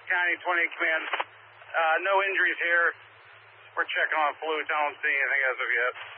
County 20 Command. No injuries here. We're checking on fluid. I don't see anything as of yet.